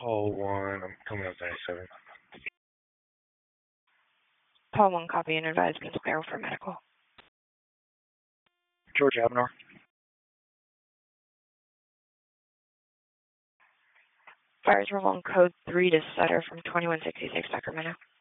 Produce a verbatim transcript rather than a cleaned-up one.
Paul one, I'm coming up ninety-seven. Paul one, copy and advise Pensacola for medical. George Avenor. Fires were along code three to Sutter from twenty-one sixty-six Sacramento.